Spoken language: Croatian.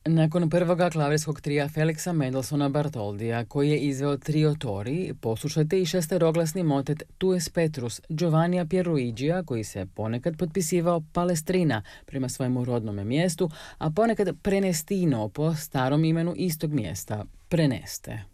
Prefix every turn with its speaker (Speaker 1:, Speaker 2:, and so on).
Speaker 1: Nakon prvoga klavirskog trija Felixa Mendelssohna Bartoldija, koji je izveo trio Tori, poslušajte i šesteroglasni motet Tu es Petrus Giovannija Pierluigija, koji se ponekad potpisivao Palestrina prema svojemu rodnome mjestu, a ponekad Prenestino po starom imenu istog mjesta, Preneste.